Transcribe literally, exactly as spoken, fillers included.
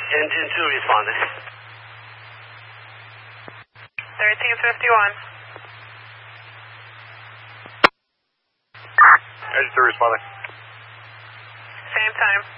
Engine two responded. thirteen fifty-one. Engine two responding. Same time.